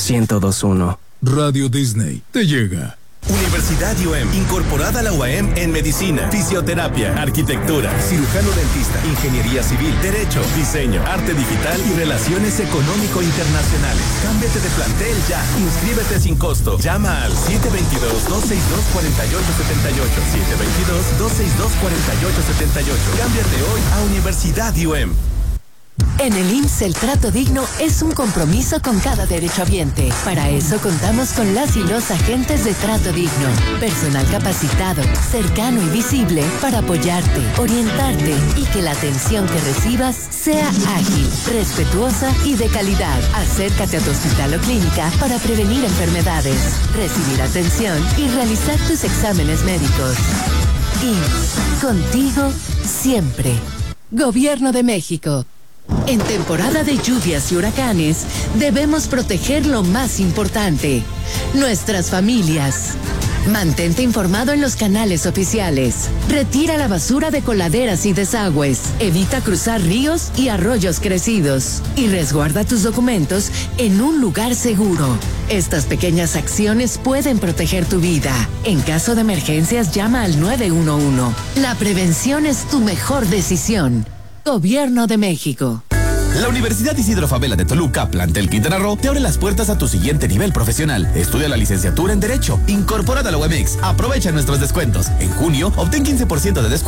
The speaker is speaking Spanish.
1021. Radio Disney te llega. Universidad UM, incorporada a la UAM en medicina, fisioterapia, arquitectura, cirujano dentista, ingeniería civil, derecho, diseño, arte digital y relaciones económico-internacionales. Cámbiate de plantel ya. Inscríbete sin costo. Llama al 722-262-4878. 722-262-4878. Cámbiate hoy a Universidad UM. En el IMSS el trato digno es un compromiso con cada derechohabiente. Para eso contamos con las y los agentes de trato digno. Personal capacitado, cercano y visible para apoyarte, orientarte y que la atención que recibas sea ágil, respetuosa y de calidad. Acércate a tu hospital o clínica para prevenir enfermedades, recibir atención y realizar tus exámenes médicos. IMSS, contigo siempre. Gobierno de México. En temporada de lluvias y huracanes, debemos proteger lo más importante, nuestras familias. Mantente informado en los canales oficiales. Retira la basura de coladeras y desagües. Evita cruzar ríos y arroyos crecidos. Y resguarda tus documentos en un lugar seguro. Estas pequeñas acciones pueden proteger tu vida. En caso de emergencias, llama al 911. La prevención es tu mejor decisión. Gobierno de México. La Universidad Isidro Fabela de Toluca, plantel Quintana Roo, te abre las puertas a tu siguiente nivel profesional. Estudia la licenciatura en Derecho. Incorpórate a la UMX. Aprovecha nuestros descuentos. En junio, obtén 15% de descuento